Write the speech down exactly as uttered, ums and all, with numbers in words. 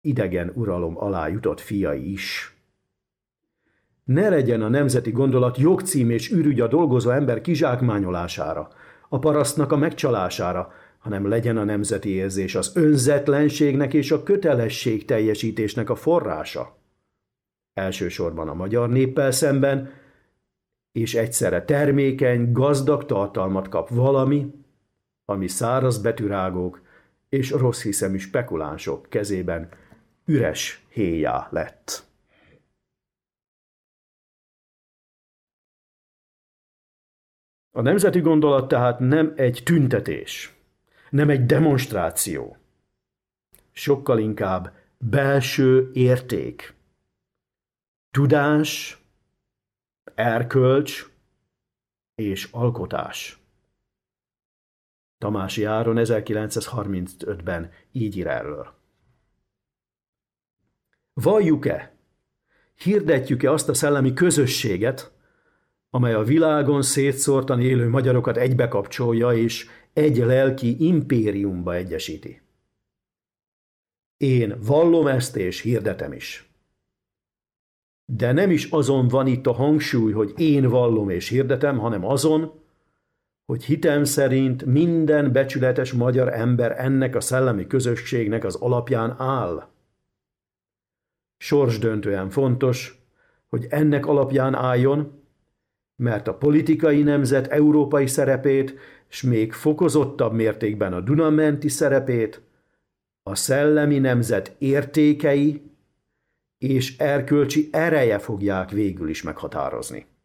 idegen uralom alá jutott fiai is. Ne legyen a nemzeti gondolat jogcím és ürügy a dolgozó ember kizsákmányolására, a parasztnak a megcsalására, hanem legyen a nemzeti érzés az önzetlenségnek és a kötelesség teljesítésnek a forrása. Elsősorban a magyar néppel szemben, és egyszerre termékeny, gazdag tartalmat kap valami, ami száraz betűrágók és rosszhiszemű spekulánsok kezében üres héjá lett. A nemzeti gondolat tehát nem egy tüntetés, nem egy demonstráció, sokkal inkább belső érték, tudás, erkölcs és alkotás. Tamási Áron ezerkilencszázharmincötben így ír erről. Valljuk-e, hirdetjük-e azt a szellemi közösséget, amely a világon szétszórtan élő magyarokat egybekapcsolja és egy lelki impériumba egyesíti? Én vallom ezt és hirdetem is. De nem is azon van itt a hangsúly, hogy én vallom és hirdetem, hanem azon, hogy hitem szerint minden becsületes magyar ember ennek a szellemi közösségnek az alapján áll. Sorsdöntően fontos, hogy ennek alapján álljon, mert a politikai nemzet európai szerepét, s még fokozottabb mértékben a Duna-menti szerepét, a szellemi nemzet értékei és erkölcsi ereje fogják végül is meghatározni.